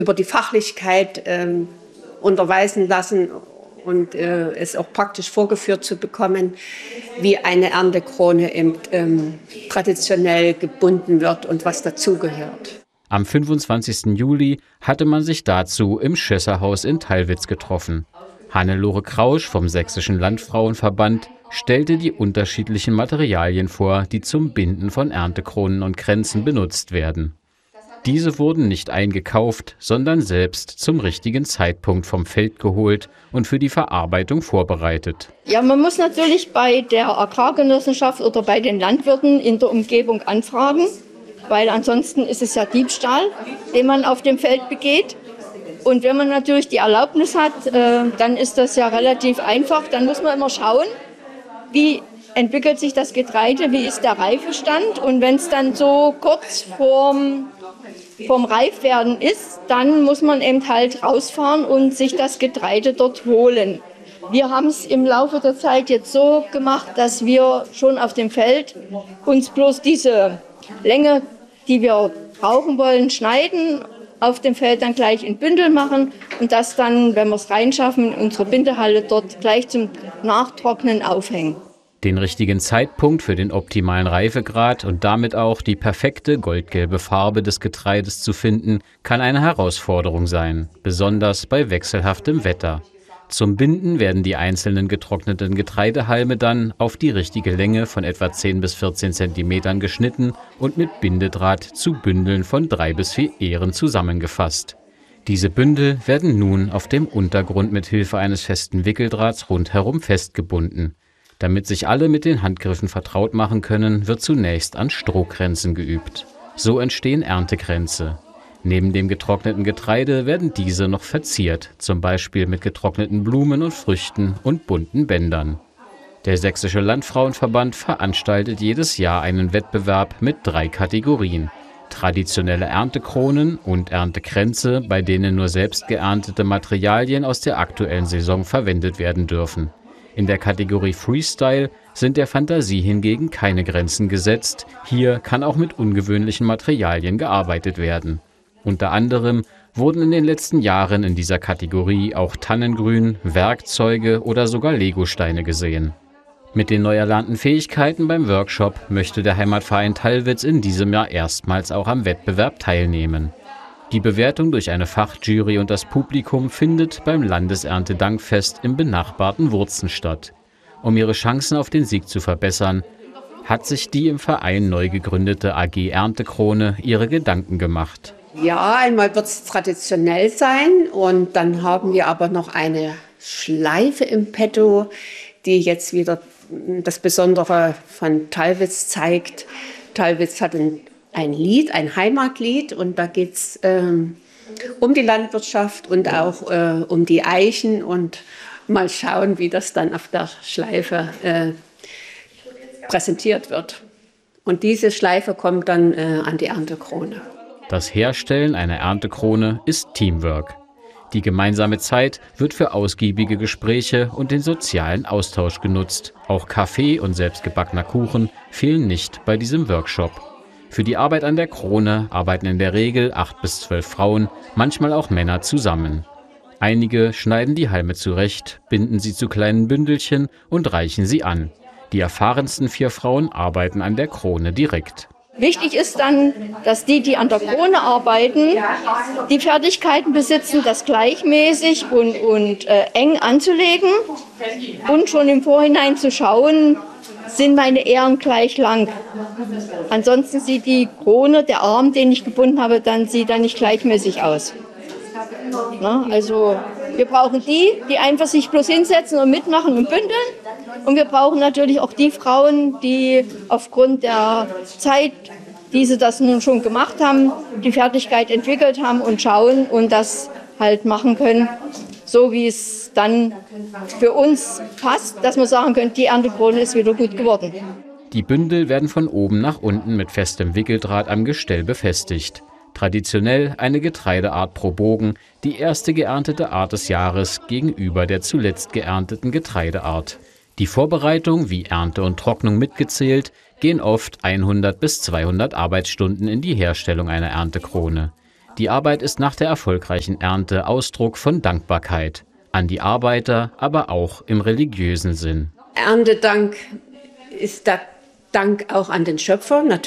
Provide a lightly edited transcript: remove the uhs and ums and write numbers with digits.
über die Fachlichkeit unterweisen lassen und es auch praktisch vorgeführt zu bekommen, wie eine Erntekrone traditionell gebunden wird und was dazugehört. Am 25. Juli hatte man sich dazu im Schösserhaus in Tallwitz getroffen. Hannelore Krausch vom Sächsischen Landfrauenverband stellte die unterschiedlichen Materialien vor, die zum Binden von Erntekronen und Kränzen benutzt werden. Diese wurden nicht eingekauft, sondern selbst zum richtigen Zeitpunkt vom Feld geholt und für die Verarbeitung vorbereitet. Ja, man muss natürlich bei der Agrargenossenschaft oder bei den Landwirten in der Umgebung anfragen, weil ansonsten ist es ja Diebstahl, den man auf dem Feld begeht. Und wenn man natürlich die Erlaubnis hat, dann ist das ja relativ einfach. Dann muss man immer schauen, wie entwickelt sich das Getreide, wie ist der Reifestand. Und wenn es dann so kurz vorm Reifwerden ist, dann muss man eben halt rausfahren und sich das Getreide dort holen. Wir haben es im Laufe der Zeit jetzt so gemacht, dass wir schon auf dem Feld uns bloß diese Länge, die wir brauchen wollen, schneiden, auf dem Feld dann gleich in Bündel machen und das dann, wenn wir es reinschaffen, in unsere Bindehalle dort gleich zum Nachtrocknen aufhängen. Den richtigen Zeitpunkt für den optimalen Reifegrad und damit auch die perfekte goldgelbe Farbe des Getreides zu finden, kann eine Herausforderung sein, besonders bei wechselhaftem Wetter. Zum Binden werden die einzelnen getrockneten Getreidehalme dann auf die richtige Länge von etwa 10 bis 14 Zentimetern geschnitten und mit Bindedraht zu Bündeln von 3 bis 4 Ähren zusammengefasst. Diese Bündel werden nun auf dem Untergrund mit Hilfe eines festen Wickeldrahts rundherum festgebunden. Damit sich alle mit den Handgriffen vertraut machen können, wird zunächst an Strohkränzen geübt. So entstehen Erntekränze. Neben dem getrockneten Getreide werden diese noch verziert, zum Beispiel mit getrockneten Blumen und Früchten und bunten Bändern. Der Sächsische Landfrauenverband veranstaltet jedes Jahr einen Wettbewerb mit 3 Kategorien: traditionelle Erntekronen und Erntekränze, bei denen nur selbst geerntete Materialien aus der aktuellen Saison verwendet werden dürfen. In der Kategorie Freestyle sind der Fantasie hingegen keine Grenzen gesetzt. Hier kann auch mit ungewöhnlichen Materialien gearbeitet werden. Unter anderem wurden in den letzten Jahren in dieser Kategorie auch Tannengrün, Werkzeuge oder sogar Legosteine gesehen. Mit den neu erlernten Fähigkeiten beim Workshop möchte der Heimatverein Tallwitz in diesem Jahr erstmals auch am Wettbewerb teilnehmen. Die Bewertung durch eine Fachjury und das Publikum findet beim Landeserntedankfest im benachbarten Wurzen statt. Um ihre Chancen auf den Sieg zu verbessern, hat sich die im Verein neu gegründete AG Erntekrone ihre Gedanken gemacht. Ja, einmal wird es traditionell sein und dann haben wir aber noch eine Schleife im Petto, die jetzt wieder das Besondere von Tallwitz zeigt. Tallwitz hat ein Lied, ein Heimatlied, und da geht es um die Landwirtschaft und auch um die Eichen, und mal schauen, wie das dann auf der Schleife präsentiert wird. Und diese Schleife kommt dann an die Erntekrone. Das Herstellen einer Erntekrone ist Teamwork. Die gemeinsame Zeit wird für ausgiebige Gespräche und den sozialen Austausch genutzt. Auch Kaffee und selbstgebackener Kuchen fehlen nicht bei diesem Workshop. Für die Arbeit an der Krone arbeiten in der Regel 8 bis 12 Frauen, manchmal auch Männer zusammen. Einige schneiden die Halme zurecht, binden sie zu kleinen Bündelchen und reichen sie an. Die erfahrensten 4 Frauen arbeiten an der Krone direkt. Wichtig ist dann, dass die an der Krone arbeiten, die Fertigkeiten besitzen, das gleichmäßig und eng anzulegen und schon im Vorhinein zu schauen, sind meine Ähren gleich lang. Ansonsten sieht die Krone, der Arm, den ich gebunden habe, sieht dann nicht gleichmäßig aus. Na, also wir brauchen die einfach sich bloß hinsetzen und mitmachen und bündeln. Und wir brauchen natürlich auch die Frauen, die aufgrund der Zeit, die sie das nun schon gemacht haben, die Fertigkeit entwickelt haben und schauen und das halt machen können, so wie es dann für uns passt, dass wir sagen können, die Erntekrone ist wieder gut geworden. Die Bündel werden von oben nach unten mit festem Wickeldraht am Gestell befestigt. Traditionell eine Getreideart pro Bogen, die erste geerntete Art des Jahres gegenüber der zuletzt geernteten Getreideart. Die Vorbereitung, wie Ernte und Trocknung mitgezählt, gehen oft 100 bis 200 Arbeitsstunden in die Herstellung einer Erntekrone. Die Arbeit ist nach der erfolgreichen Ernte Ausdruck von Dankbarkeit. An die Arbeiter, aber auch im religiösen Sinn. Erntedank ist der Dank auch an den Schöpfer, natürlich.